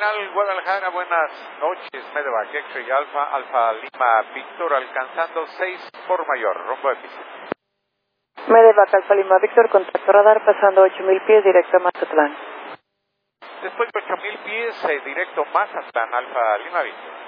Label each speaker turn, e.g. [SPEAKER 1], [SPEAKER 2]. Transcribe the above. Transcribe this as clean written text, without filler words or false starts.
[SPEAKER 1] final Guadalajara, buenas noches, Medevac, X-Ray Alfa, Alfa Lima, Víctor, alcanzando 6 por mayor, rumbo de pista.
[SPEAKER 2] Medevac, Alfa Lima, Víctor, contacto radar, pasando 8000 pies, directo a Mazatlán.
[SPEAKER 1] Después de 8000 pies, directo Mazatlán, Alfa Lima, Víctor.